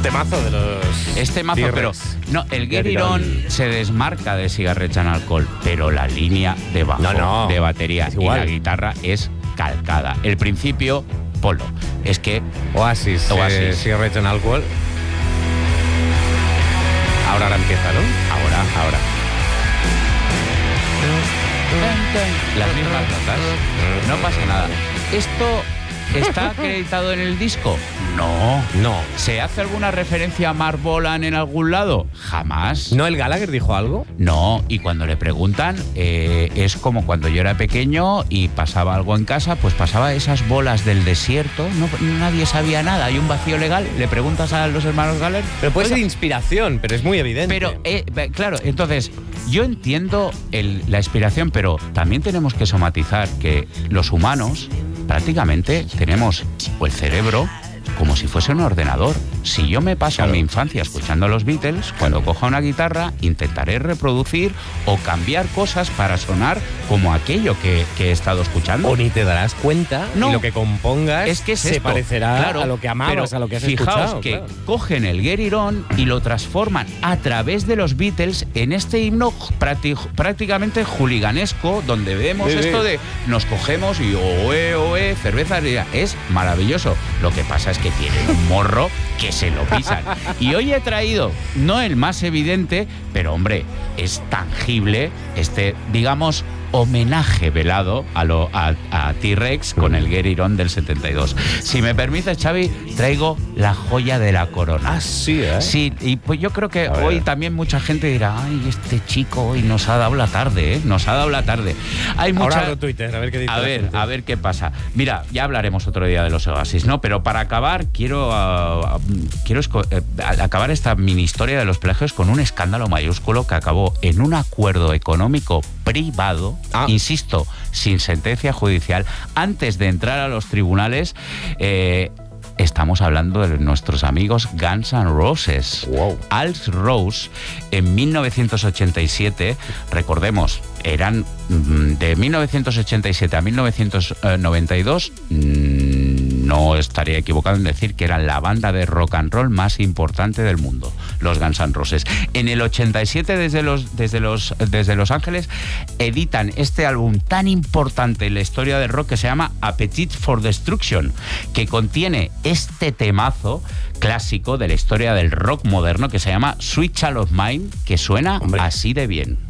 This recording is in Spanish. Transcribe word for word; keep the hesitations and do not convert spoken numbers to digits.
temazo de los... Es temazo, T-Rex. pero... No, el Get It On se desmarca de Cigarette and Alcohol, pero la línea de bajo, No, no, de batería es y igual. la guitarra es calcada. El principio, polo. Es que... Oasis, Oasis. Eh, Cigarette and Alcohol. Ahora, ahora empieza, ¿no? Ahora, ahora. Las mismas notas. No pasa nada. ¿Esto está acreditado en el disco? No. No. ¿Se hace alguna referencia a Mark Bolan en algún lado? Jamás. ¿No el Gallagher dijo algo? No, y cuando le preguntan, eh, es como cuando yo era pequeño y pasaba algo en casa, pues pasaba esas bolas del desierto, no, nadie sabía nada, hay un vacío legal, le preguntas a los hermanos Gallagher... Pero puede "Oiga, ser inspiración, pero es muy evidente. pero, eh, claro, entonces, yo entiendo el- la inspiración, pero también tenemos que somatizar que los humanos prácticamente tenemos el cerebro como si fuese un ordenador. Si yo me paso Claro. mi infancia escuchando a los Beatles, cuando coja una guitarra intentaré reproducir o cambiar cosas para sonar como aquello que, que he estado escuchando. O ni te darás cuenta No. y lo que compongas Es que es se esto. parecerá Claro, a lo que amabas, pero a lo que has fijaos escuchado. que claro. cogen el Get It On y lo transforman a través de los Beatles en este himno prácti- prácticamente juliganesco, donde vemos Sí, sí. esto de nos cogemos y oe, oe, cerveza. Es maravilloso. Lo que pasa es que tienen un morro que se lo pisan. Y hoy he traído, no el más evidente, pero hombre, es tangible este, digamos, homenaje velado a, lo, a, a T-Rex con el Get It On del setenta y dos. Si me permites, Xavi, traigo la joya de la corona. Ah, sí, ¿eh? Sí, y pues yo creo que A ver. hoy también mucha gente dirá, ay, este chico hoy nos ha dado la tarde, ¿eh? Nos ha dado la tarde. Hay Ahora mucha... abro Twitter, a ver qué dice A la ver, gente. a ver qué pasa. Mira, ya hablaremos otro día de los Oasis, ¿no? Pero para acabar, quiero, uh, quiero esco- eh, acabar esta mini historia de los plagios con un escándalo mayúsculo que acabó en un acuerdo económico privado, Ah. insisto, sin sentencia judicial, antes de entrar a los tribunales. eh, Estamos hablando de nuestros amigos Guns N' Roses. Wow. Alex Rose, en mil novecientos ochenta y siete, recordemos, eran mm, de mil novecientos ochenta y siete a mil novecientos noventa y dos, mm, no estaría equivocado en decir que eran la banda de rock and roll más importante del mundo, los Guns N' Roses. En el ochenta y siete, desde los, desde los, desde Los Ángeles, editan este álbum tan importante en la historia del rock que se llama Appetite for Destruction, que contiene este temazo clásico de la historia del rock moderno que se llama Sweet Child of Mine, que suena Hombre. así de bien.